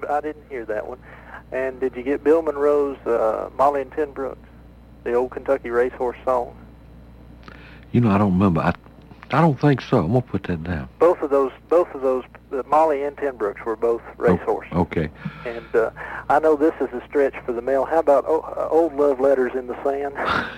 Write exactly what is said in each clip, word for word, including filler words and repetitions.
I didn't hear that one. And did you get Bill Monroe's uh, Molly and Ten Brooks, the old Kentucky racehorse song? You know, I don't remember. I, I don't think so. I'm gonna put that down. Both of those, both of those, uh, Molly and Ten Brooks were both racehorses. Oh, okay. And uh, I know this is a stretch for the male. How about oh, uh, Old Love Letters in the Sand?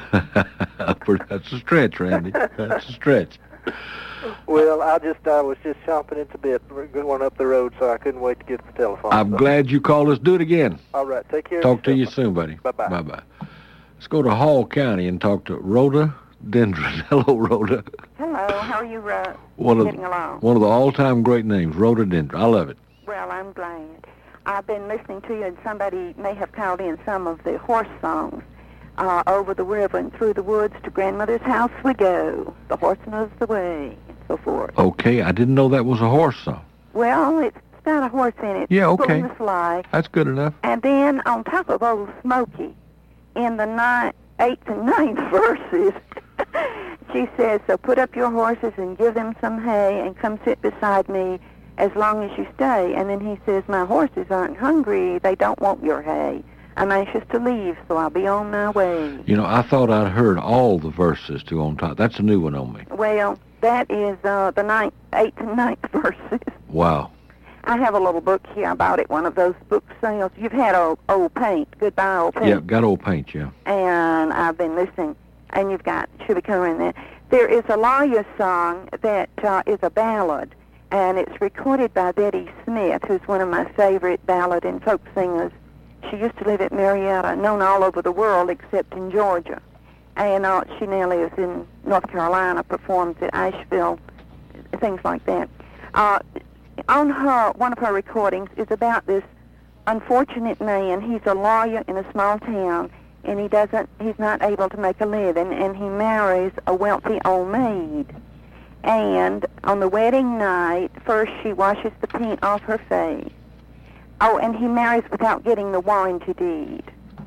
That's a stretch, Randy. That's a stretch. Well, I just I was just chomping at the bit. We're going up the road, so I couldn't wait to get the telephone. I'm so. glad you called us. Do it again. All right. Take care. Talk to you soon, buddy. Bye-bye. Bye-bye. Let's go to Hall County and talk to Rhoda Dendron. Hello, Rhoda. Hello. How are you uh, one getting of, along? One of the all-time great names, Rhoda Dendron. I love it. Well, I'm glad. I've been listening to you, and somebody may have called in some of the horse songs. Uh, over the river and through the woods to grandmother's house we go. The horse knows the way, and so forth. Okay, I didn't know that was a horse song. Well, it's got a horse in it. Yeah, okay. Pulling the sleigh. That's good enough. And then on top of Old Smoky, in the ninth, eighth and ninth verses, she says, so put up your horses and give them some hay and come sit beside me as long as you stay. And then he says, my horses aren't hungry. They don't want your hay. I'm anxious to leave, so I'll be on my way. You know, I thought I'd heard all the verses to on top. That's a new one on me. Well, that is uh, the ninth, eighth and ninth verses. Wow. I have a little book here. I bought it one of those book sales. You've had old, old paint. Goodbye, old paint. Yeah, got old paint, yeah. And I've been listening, and you've got Chubby Comer in there. There is a lawyer song that uh, is a ballad, and it's recorded by Betty Smith, who's one of my favorite ballad and folk singers. She used to live at Marietta, known all over the world except in Georgia. And uh, she now lives in North Carolina, performs at Asheville, things like that. Uh, on her, one of her recordings is about this unfortunate man. He's a lawyer in a small town, and he doesn't, he's not able to make a living, and he marries a wealthy old maid. And on the wedding night, first she washes the paint off her face. Oh, and he marries without getting the warranty deed.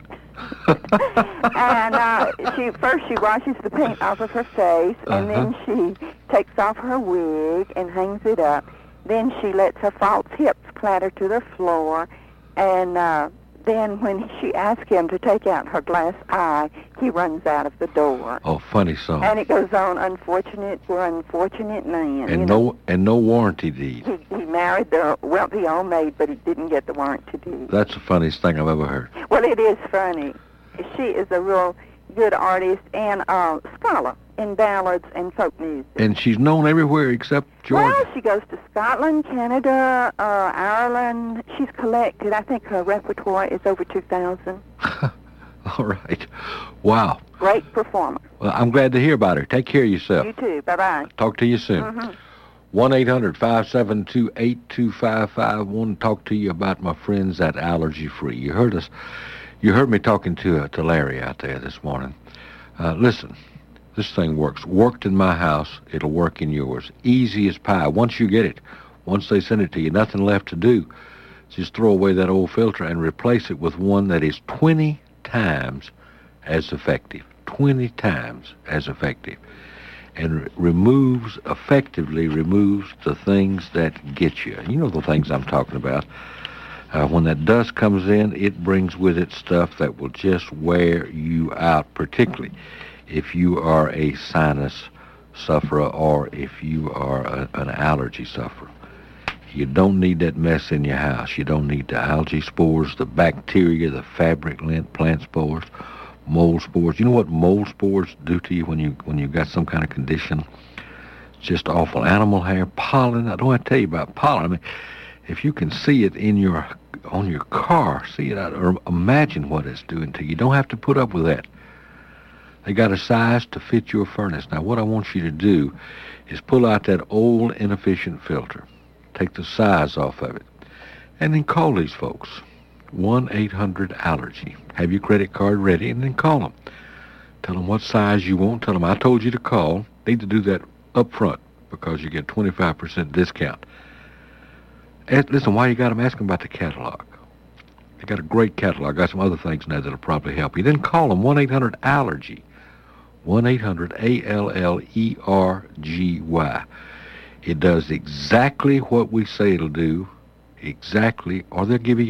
and uh, she first she washes the paint off of her face, and uh-huh. then she takes off her wig and hangs it up. Then she lets her false hips clatter to the floor, and uh, then when she asks him to take out her glass eye, he runs out of the door. Oh, funny song. And it goes on, unfortunate for unfortunate man. And you no know? and no warranty deed. He, he married the wealthy old maid, but he didn't get the warranty deed. That's the funniest thing I've ever heard. Well, it is funny. She is a real good artist and a scholar in ballads and folk music. And she's known everywhere except Georgia. Well, she goes to Scotland, Canada, uh, Ireland. She's collected. I think her repertoire is over two thousand. All right. Wow. Great performer. Well, I'm glad to hear about her. Take care of yourself. You too. Bye-bye. Talk to you soon. Mm-hmm. one eight hundred five seven two eight two five five. I want to talk to you about my friends at Allergy Free. You heard us. You heard me talking to uh, to Larry out there this morning. Uh, listen, this thing works. Worked in my house, it'll work in yours. Easy as pie. Once you get it, once they send it to you, nothing left to do. Just throw away that old filter and replace it with one that is twenty times as effective. twenty times as effective. And re- removes, effectively removes the things that get you. You know the things I'm talking about. Uh, when that dust comes in, it brings with it stuff that will just wear you out, particularly if you are a sinus sufferer or if you are a, an allergy sufferer. You don't need that mess in your house. You don't need the algae spores, the bacteria, the fabric lint, plant spores, mold spores. You know what mold spores do to you when you when you've got some kind of condition? It's just awful. Animal hair, pollen. I don't want to tell you about pollen. I mean, if you can see it in your on your car, see it out, or imagine what it's doing to you. You don't have to put up with that. They got a size to fit your furnace. Now, what I want you to do is pull out that old, inefficient filter. Take the size off of it. And then call these folks. one eight hundred allergy. Have your credit card ready, and then call them. Tell them what size you want. Tell them I told you to call. Need to do that up front because you get twenty-five percent discount. Ask, listen, why you got them? Ask them about the catalog. They got a great catalog. Got some other things now that'll probably help you. Then call them, one eight hundred allergy. one eight hundred A L L E R G Y. It does exactly what we say it'll do, exactly, or they'll give you